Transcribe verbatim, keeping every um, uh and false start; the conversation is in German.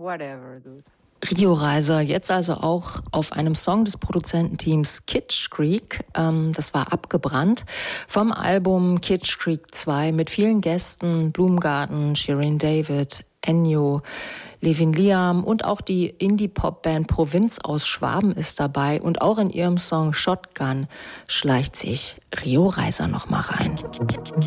whatever, dude. Rio Reiser, jetzt also auch auf einem Song des Produzententeams Kitsch Creek. Ähm, das war Abgebrannt vom Album Kitsch Creek zwei mit vielen Gästen, Blumengarten, Shirin David, Ennio, Levin Liam und auch die Indie-Pop-Band Provinz aus Schwaben ist dabei. Und auch in ihrem Song Shotgun schleicht sich Rio Reiser noch mal rein.